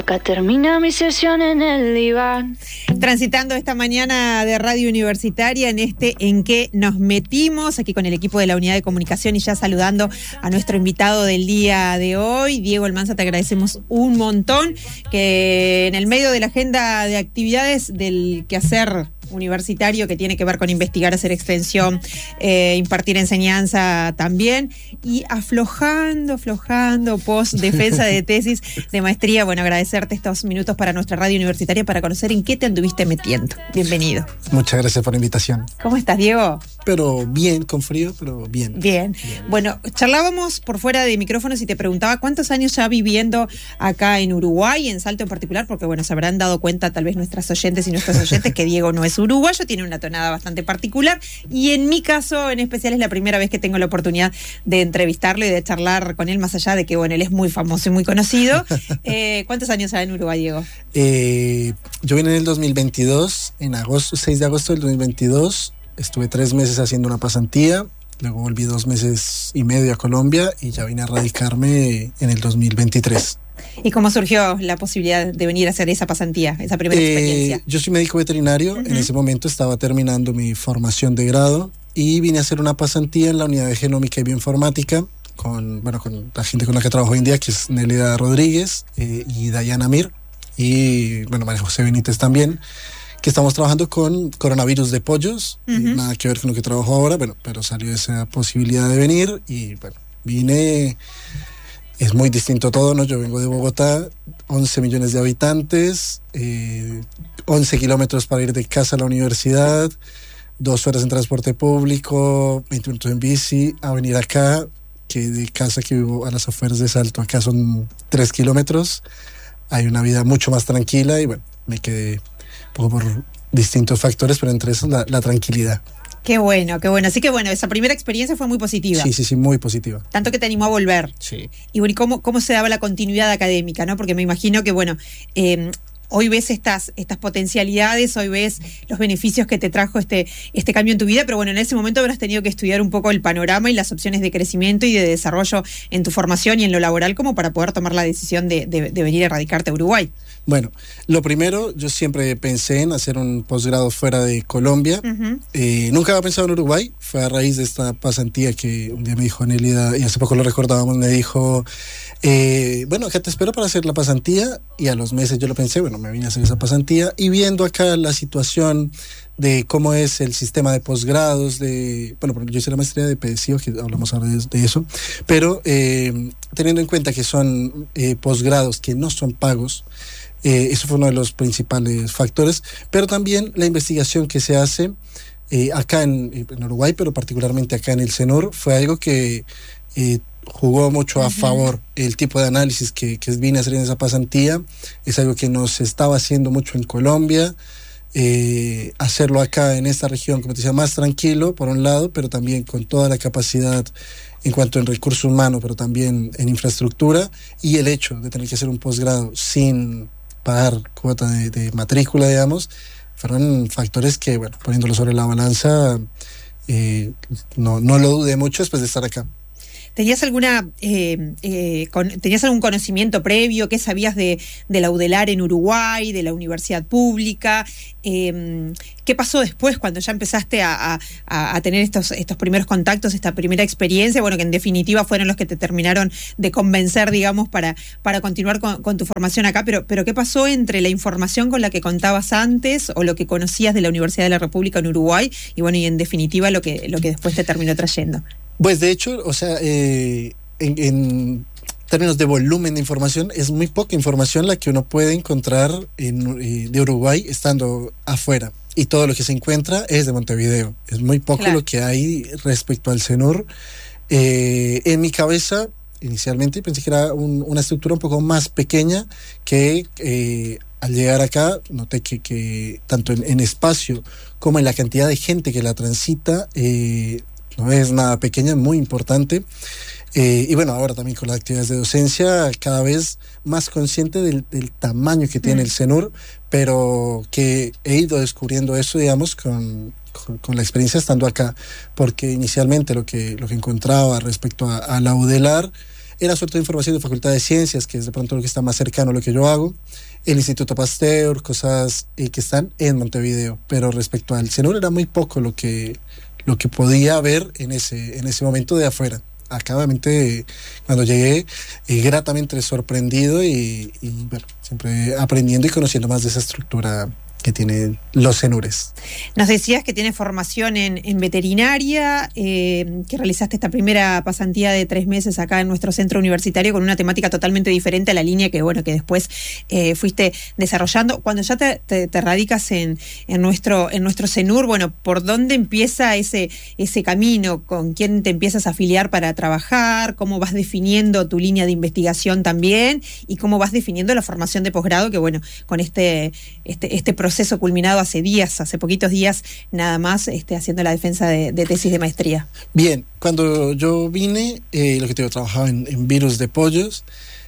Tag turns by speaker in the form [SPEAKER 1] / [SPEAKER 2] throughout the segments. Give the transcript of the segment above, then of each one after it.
[SPEAKER 1] Acá termina mi sesión en el diván.
[SPEAKER 2] Transitando esta mañana de Radio Universitaria en que nos metimos, aquí con el equipo de la Unidad de Comunicación y ya saludando a nuestro invitado del día de hoy, Diego Almanza. Te agradecemos un montón que en el medio de la agenda de actividades del quehacer universitario que tiene que ver con investigar, hacer extensión, impartir enseñanza también, y aflojando post defensa de tesis de maestría. Bueno, agradecerte estos minutos para nuestra radio universitaria para conocer en qué te anduviste metiendo. Bienvenido.
[SPEAKER 3] Muchas gracias por la invitación.
[SPEAKER 2] ¿Cómo estás, Diego?
[SPEAKER 3] Pero bien, con frío, pero bien.
[SPEAKER 2] Bien. Bueno, charlábamos por fuera de micrófonos y te preguntaba cuántos años ya viviendo acá en Uruguay, en Salto en particular, porque bueno, se habrán dado cuenta tal vez nuestras oyentes y nuestros oyentes que Diego no es uruguayo, tiene una tonada bastante particular, y en mi caso en especial es la primera vez que tengo la oportunidad de entrevistarlo y de charlar con él, más allá de que bueno, él es muy famoso y muy conocido. ¿Cuántos años ya en Uruguay, Diego?
[SPEAKER 3] Yo vine en el 2022, en agosto, 6 de agosto del 2022, estuve 3 meses haciendo una pasantía, luego volví 2 meses y medio a Colombia y ya vine a radicarme en el 2023.
[SPEAKER 2] ¿Y cómo surgió la posibilidad de venir a hacer esa pasantía, esa primera experiencia?
[SPEAKER 3] Yo soy médico veterinario, en ese momento estaba terminando mi formación de grado y vine a hacer una pasantía en la unidad de genómica y bioinformática con la gente con la que trabajo hoy en día, que es Nélida Rodríguez y Dayana Mir, y bueno, María José Benítez también, que estamos trabajando con coronavirus de pollos, nada que ver con lo que trabajo ahora, pero salió esa posibilidad de venir y bueno, vine. Es muy distinto todo, ¿no? Yo vengo de Bogotá, 11 millones de habitantes, 11 kilómetros para ir de casa a la universidad, 2 horas en transporte público, 20 minutos en bici, a venir acá, que de casa que vivo a las afueras de Salto, acá son 3 kilómetros, hay una vida mucho más tranquila y bueno, me quedé un poco por distintos factores, pero entre esos la tranquilidad.
[SPEAKER 2] Qué bueno. Así que bueno, esa primera experiencia fue muy positiva.
[SPEAKER 3] Sí, muy positiva.
[SPEAKER 2] Tanto que te animó a volver.
[SPEAKER 3] Sí.
[SPEAKER 2] Y bueno, ¿y cómo se daba la continuidad académica, ¿no? Porque me imagino que, bueno, hoy ves estas potencialidades, hoy ves los beneficios que te trajo este cambio en tu vida, pero bueno, en ese momento habrás tenido que estudiar un poco el panorama y las opciones de crecimiento y de desarrollo en tu formación y en lo laboral como para poder tomar la decisión de venir a radicarte a Uruguay.
[SPEAKER 3] Bueno, lo primero, yo siempre pensé en hacer un posgrado fuera de Colombia. Nunca había pensado en Uruguay. Fue a raíz de esta pasantía que un día me dijo Nélida, y hace poco lo recordábamos, me dijo, bueno, acá te espero para hacer la pasantía. Y a los meses yo lo pensé, bueno, me vine a hacer esa pasantía. Y viendo acá la situación de cómo es el sistema de posgrados, bueno, yo hice la maestría de PSIO, que hablamos ahora de eso, pero teniendo en cuenta que son posgrados que no son pagos, eso fue uno de los principales factores, pero también la investigación que se hace acá en Uruguay, pero particularmente acá en el CENUR, fue algo que jugó mucho a favor. El tipo de análisis que vine a hacer en esa pasantía es algo que nos estaba haciendo mucho en Colombia. Hacerlo acá en esta región, como te decía, más tranquilo por un lado, pero también con toda la capacidad en cuanto en recurso humano, pero también en infraestructura, y el hecho de tener que hacer un posgrado sin pagar cuota de matrícula, digamos, fueron factores que, bueno, poniéndolo sobre la balanza, no lo dudé mucho después de estar acá.
[SPEAKER 2] ¿Tenías ¿Tenías algún conocimiento previo? ¿Qué sabías de la UDELAR en Uruguay, de la universidad pública? ¿Qué pasó después cuando ya empezaste a tener estos primeros contactos, esta primera experiencia? Bueno, que en definitiva fueron los que te terminaron de convencer, digamos, para continuar con tu formación acá. Pero ¿qué pasó entre la información con la que contabas antes o lo que conocías de la Universidad de la República en Uruguay y bueno, y en definitiva lo que después te terminó trayendo?
[SPEAKER 3] Pues de hecho, o sea, en términos de volumen de información, es muy poca información la que uno puede encontrar de Uruguay estando afuera. Y todo lo que se encuentra es de Montevideo. Es muy poco lo que hay respecto al CENUR. En mi cabeza, inicialmente, pensé que era una estructura un poco más pequeña que al llegar acá, noté que tanto en espacio como en la cantidad de gente que la transita, no es nada pequeña, muy importante. Y bueno, ahora también con las actividades de docencia, cada vez más consciente del tamaño que tiene el CENUR, pero que he ido descubriendo eso, digamos, con la experiencia estando acá, porque inicialmente lo que encontraba respecto a la UDELAR era sobre todo información de Facultad de Ciencias, que es de pronto lo que está más cercano a lo que yo hago, el Instituto Pasteur, cosas que están en Montevideo, pero respecto al CENUR era muy poco lo que podía ver en ese momento de afuera. Acá obviamente cuando llegué gratamente sorprendido y bueno, siempre aprendiendo y conociendo más de esa estructura que tienen los CENURes.
[SPEAKER 2] Nos decías que tienes formación en veterinaria, que realizaste esta primera pasantía de 3 meses acá en nuestro centro universitario con una temática totalmente diferente a la línea que después fuiste desarrollando. Cuando ya te radicas en nuestro CENUR, bueno, ¿por dónde empieza ese camino? ¿Con quién te empiezas a afiliar para trabajar? ¿Cómo vas definiendo tu línea de investigación también? ¿Y cómo vas definiendo la formación de posgrado? Que bueno, con este proceso culminado hace poquitos días nada más, haciendo la defensa de tesis de maestría.
[SPEAKER 3] Bien, cuando yo vine, lo que te digo, trabajaba en virus de pollos,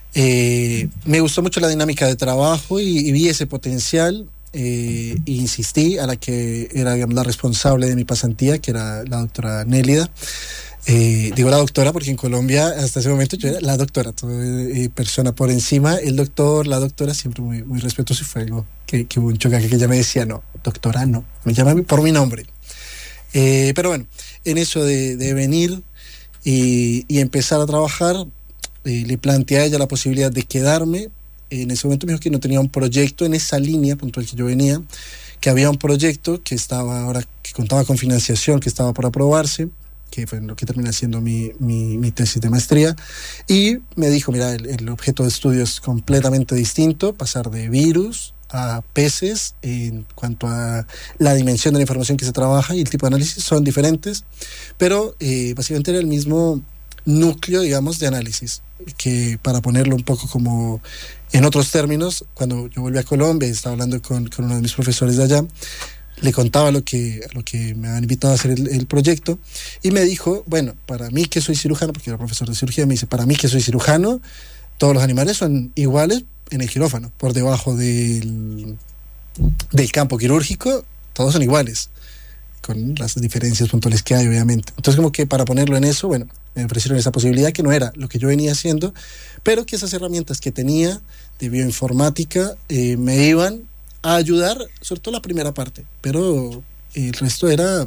[SPEAKER 3] me gustó mucho la dinámica de trabajo y vi ese potencial, e insistí a la que era, digamos, la responsable de mi pasantía, que era la doctora Nélida. Digo la doctora porque en Colombia hasta ese momento yo era la doctora, persona por encima, el doctor, la doctora, siempre muy, muy respetuoso, y fue algo que hubo un choque que ella me decía, no, doctora no, me llama por mi nombre. Pero bueno, en eso de venir y empezar a trabajar, le planteé a ella la posibilidad de quedarme. En ese momento me dijo que no tenía un proyecto en esa línea puntual que yo venía, que había un proyecto que contaba con financiación, que estaba por aprobarse, que fue lo que termina siendo mi tesis de maestría, y me dijo, mira, el objeto de estudio es completamente distinto, pasar de virus a peces en cuanto a la dimensión de la información que se trabaja y el tipo de análisis son diferentes, pero básicamente era el mismo núcleo, digamos, de análisis, que para ponerlo un poco como en otros términos, cuando yo volví a Colombia y estaba hablando con uno de mis profesores de allá, le contaba lo que me habían invitado a hacer el proyecto, y me dijo, bueno, para mí que soy cirujano, porque era profesor de cirugía, me dice, para mí que soy cirujano, todos los animales son iguales en el quirófano, por debajo del campo quirúrgico, todos son iguales, con las diferencias puntuales que hay, obviamente. Entonces, como que para ponerlo en eso, bueno, me ofrecieron esa posibilidad, que no era lo que yo venía haciendo, pero que esas herramientas que tenía de bioinformática me iban a ayudar, sobre todo la primera parte, pero el resto era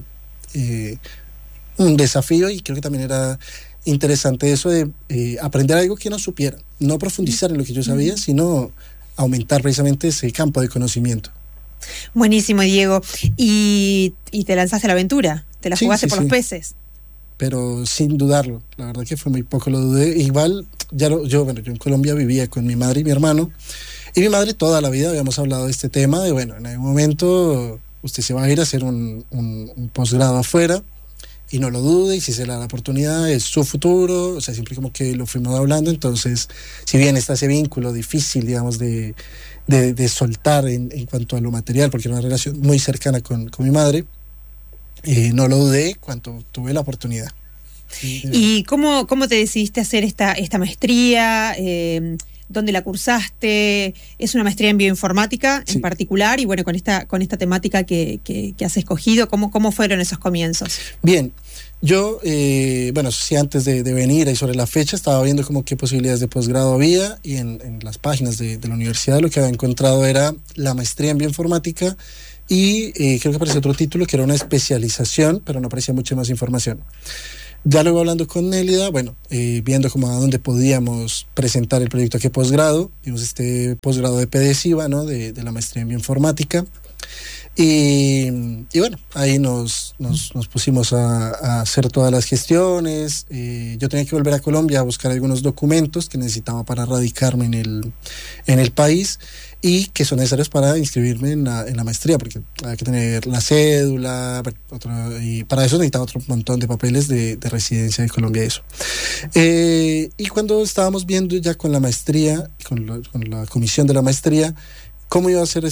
[SPEAKER 3] un desafío, y creo que también era interesante eso de aprender algo que no supiera, no profundizar en lo que yo sabía, sino aumentar precisamente ese campo de conocimiento.
[SPEAKER 2] Buenísimo, Diego. Y te lanzaste a la aventura, te la jugaste por los peces.
[SPEAKER 3] Pero sin dudarlo, la verdad que fue muy poco, lo dudé. Igual, yo en Colombia vivía con mi madre y mi hermano, y mi madre toda la vida habíamos hablado de este tema, de bueno, en algún momento usted se va a ir a hacer un posgrado afuera, y no lo dude, y si se le da la oportunidad es su futuro, o sea, siempre como que lo fuimos hablando. Entonces, si bien está ese vínculo difícil, digamos, de soltar en cuanto a lo material, porque era una relación muy cercana con mi madre, no lo dudé cuando tuve la oportunidad.
[SPEAKER 2] ¿Y cómo te decidiste hacer esta maestría? ¿Dónde la cursaste? Es una maestría en bioinformática en particular, y bueno, con esta temática que has escogido, ¿cómo fueron esos comienzos?
[SPEAKER 3] Bien, yo, sí, antes de venir y sobre la fecha, estaba viendo como qué posibilidades de posgrado había, y en las páginas de la universidad lo que había encontrado era la maestría en bioinformática, y creo que aparecía otro título que era una especialización, pero no aparecía mucha más información. Ya luego, hablando con Nélida, viendo como a dónde podíamos presentar el proyecto a qué posgrado, vimos este posgrado de PDCIVA, ¿no? de la maestría en bioinformática, y bueno, ahí nos pusimos a hacer todas las gestiones. Yo tenía que volver a Colombia a buscar algunos documentos que necesitaba para radicarme en el país, y que son necesarios para inscribirme en la maestría, porque hay que tener la cédula, y para eso necesitaba otro montón de papeles de residencia de Colombia y eso. Y cuando estábamos viendo ya con la maestría, con la comisión de la maestría, cómo iba a ser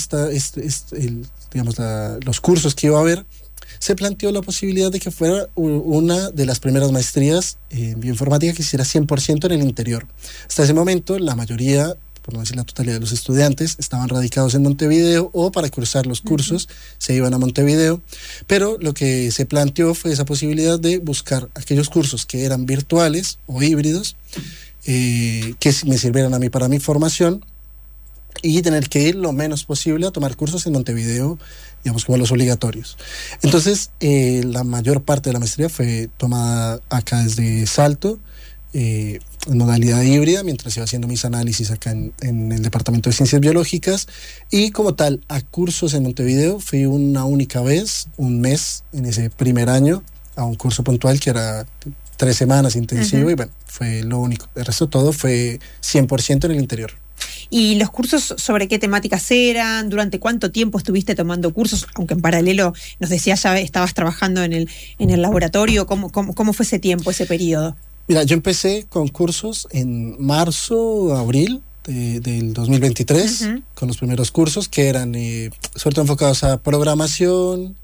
[SPEAKER 3] los cursos que iba a haber, se planteó la posibilidad de que fuera una de las primeras maestrías en bioinformática que hiciera 100% en el interior. Hasta ese momento, la mayoría, por no decir la totalidad de los estudiantes, estaban radicados en Montevideo, o para cursar los cursos se iban a Montevideo, pero lo que se planteó fue esa posibilidad de buscar aquellos cursos que eran virtuales o híbridos, que me sirvieran a mí para mi formación, y tener que ir lo menos posible a tomar cursos en Montevideo, digamos, como los obligatorios. Entonces, la mayor parte de la maestría fue tomada acá desde Salto, en modalidad híbrida, mientras iba haciendo mis análisis acá en el Departamento de Ciencias Biológicas, y como tal, a cursos en Montevideo fui una única vez, un mes en ese primer año, a un curso puntual que era 3 semanas intensivo, y bueno, fue lo único. El resto todo fue 100% en el interior.
[SPEAKER 2] ¿Y los cursos sobre qué temáticas eran? ¿Durante cuánto tiempo estuviste tomando cursos? Aunque en paralelo nos decías ya estabas trabajando en el laboratorio. ¿Cómo fue ese tiempo, ese periodo?
[SPEAKER 3] Mira, yo empecé con cursos en marzo, abril del 2023, con los primeros cursos que eran sobre todo enfocados a programación,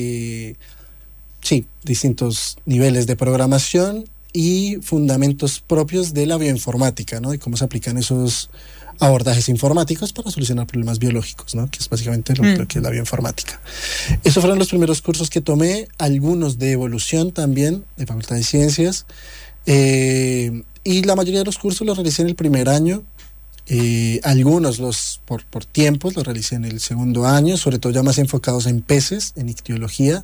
[SPEAKER 3] distintos niveles de programación y fundamentos propios de la bioinformática, ¿no? Y cómo se aplican esos abordajes informáticos para solucionar problemas biológicos, ¿no? Que es básicamente lo que es la bioinformática. Esos fueron los primeros cursos que tomé, algunos de evolución también, de Facultad de Ciencias, y la mayoría de los cursos los realicé en el primer año, algunos por tiempos los realicé en el segundo año, sobre todo ya más enfocados en peces, en ictiología,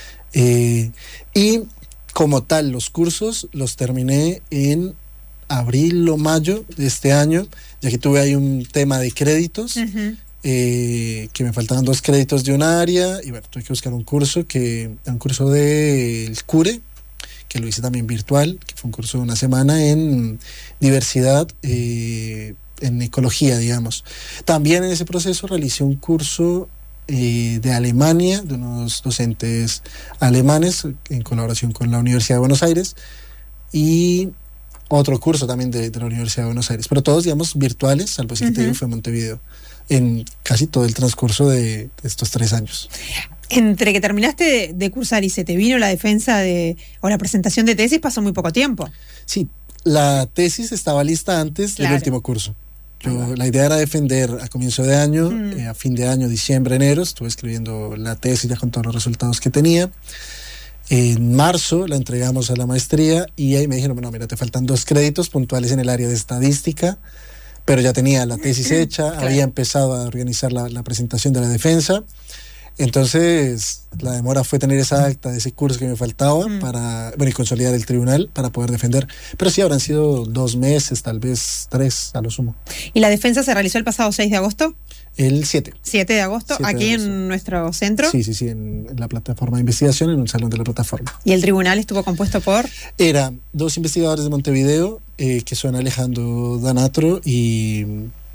[SPEAKER 3] y como tal los cursos los terminé en abril o mayo de este año, ya que tuve ahí un tema de créditos, que me faltaban 2 créditos de un área, y bueno, tuve que buscar un curso del CURE, que lo hice también virtual, que fue un curso de una semana en diversidad, en ecología, digamos. También en ese proceso realicé un curso de Alemania, de unos docentes alemanes, en colaboración con la Universidad de Buenos Aires, y otro curso también de la Universidad de Buenos Aires, pero todos, digamos, virtuales, salvo si te digo, fue en Montevideo, en casi todo el transcurso de estos 3 años.
[SPEAKER 2] Entre que terminaste de cursar y se te vino la defensa o la presentación de tesis, pasó muy poco tiempo.
[SPEAKER 3] Sí, la tesis estaba lista antes del último curso. La idea era defender a comienzo de año, a fin de año, diciembre, enero, estuve escribiendo la tesis ya con todos los resultados que tenía. En marzo la entregamos a la maestría y ahí me dijeron, bueno, mira, te faltan 2 créditos puntuales en el área de estadística, pero ya tenía la tesis hecha, había empezado a organizar la presentación de la defensa. Entonces la demora fue tener esa acta de ese curso que me faltaba y consolidar el tribunal para poder defender, pero sí habrán sido 2 meses, tal vez 3 a lo sumo.
[SPEAKER 2] ¿Y la defensa se realizó el pasado 6 de agosto?
[SPEAKER 3] El 7.
[SPEAKER 2] 7 de agosto, aquí en nuestro centro.
[SPEAKER 3] Sí, en la plataforma de investigación, en un salón de la plataforma.
[SPEAKER 2] ¿Y el tribunal estuvo compuesto por?
[SPEAKER 3] Era 2 investigadores de Montevideo, que son Alejandro Danatro y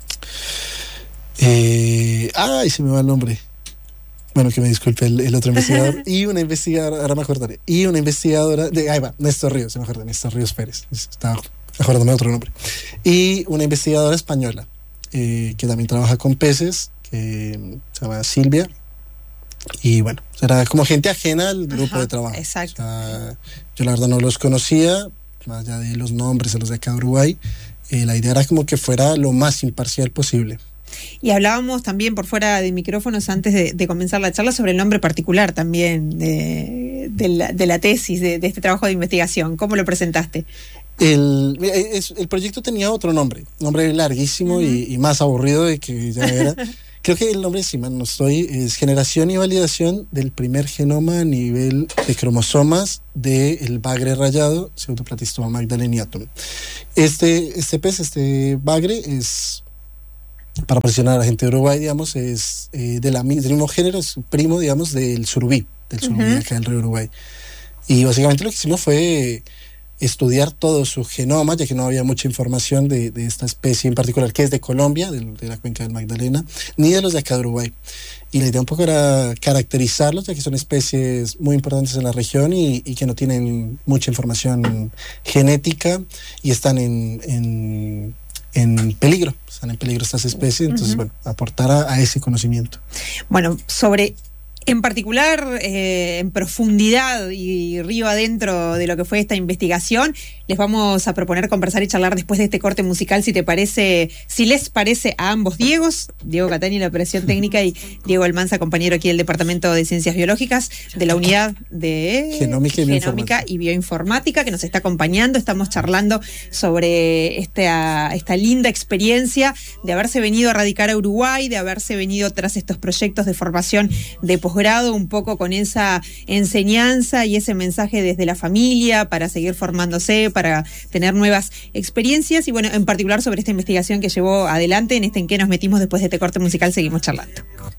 [SPEAKER 3] se me va el nombre. Bueno, que me disculpe el otro investigador. Y una investigadora, ahora me acordaré. Y una investigadora Néstor Ríos, se me acuerda, Néstor Ríos Pérez. Estaba acordándome de otro nombre. Y una investigadora española, que también trabaja con peces, que se llama Silvia. Y bueno, era como gente ajena al grupo de trabajo.
[SPEAKER 2] Exacto.
[SPEAKER 3] Yo la verdad no los conocía, más allá de los nombres de los de acá de Uruguay. La idea era como que fuera lo más imparcial posible.
[SPEAKER 2] Y hablábamos también por fuera de micrófonos antes de comenzar la charla sobre el nombre particular también de la tesis, de este trabajo de investigación. ¿Cómo lo presentaste?
[SPEAKER 3] El proyecto tenía otro nombre larguísimo y más aburrido de que ya era. Creo que el nombre, si mal no estoy, es Generación y Validación del primer genoma a nivel de cromosomas del bagre rayado, Pseudoplatystoma magdaleniatum. Este bagre es, para presionar a la gente de Uruguay, digamos, es del mismo género, es primo, digamos, del surubí acá del río Uruguay. Y básicamente lo que hicimos fue estudiar todo su genoma, ya que no había mucha información de esta especie en particular, que es de Colombia, de la cuenca del Magdalena, ni de los de acá de Uruguay. Y la idea un poco era caracterizarlos, ya que son especies muy importantes en la región y que no tienen mucha información genética y están en peligro. Están en peligro estas especies, entonces, bueno, aportar a ese conocimiento.
[SPEAKER 2] Bueno, sobre En particular, en profundidad y río adentro de lo que fue esta investigación, les vamos a proponer conversar y charlar después de este corte musical, si les parece a ambos Diegos, Diego Catani, la operación técnica, y Diego Almanza, compañero aquí del Departamento de Ciencias Biológicas, de la unidad de Genómica y Bioinformática, que nos está acompañando. Estamos charlando sobre esta linda experiencia de haberse venido a radicar a Uruguay, de haberse venido tras estos proyectos de formación de posgrado, un poco con esa enseñanza y ese mensaje desde la familia para seguir formándose, para tener nuevas experiencias, y bueno, en particular sobre esta investigación que llevó adelante. En qué nos metimos después de este corte musical, seguimos charlando.